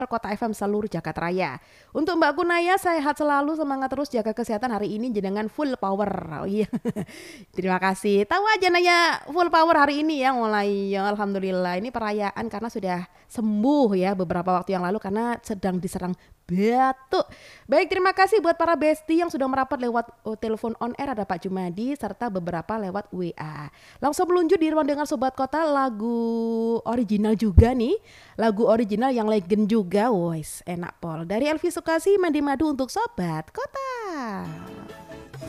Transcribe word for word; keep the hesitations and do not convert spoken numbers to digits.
Kota F M seluruh Jakarta Raya. Untuk Mbak Kunaya, sehat selalu, semangat terus jaga kesehatan hari ini jenengan full power. Oh iya. Terima kasih. Tahu aja nanya full power hari ini ya mulai ya alhamdulillah. Ini perayaan karena sudah sembuh ya beberapa waktu yang lalu karena sedang diserang batuk. Baik, terima kasih buat para bestie yang sudah merapat lewat oh, telepon on air ada Pak Jumadi serta beberapa lewat W A. Langsung meluncur di ruang dengar Sobat Kota lagu original juga nih. Lagu original yang legend juga. Wes, enak pol. Dari Elvi Sukasi Mandi Madu untuk Sobat Kota.